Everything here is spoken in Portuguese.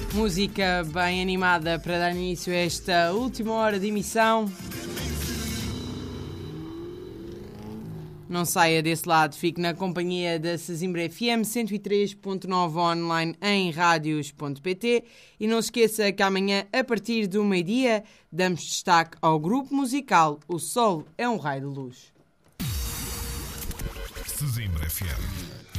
Música bem animada para dar início a esta última hora de emissão. Não saia desse lado, fique na companhia da Sesimbra FM 103.9 online em radios.pt e não se esqueça que amanhã, a partir do meio-dia, damos destaque ao grupo musical O Sol é um Raio de Luz. Sesimbra FM.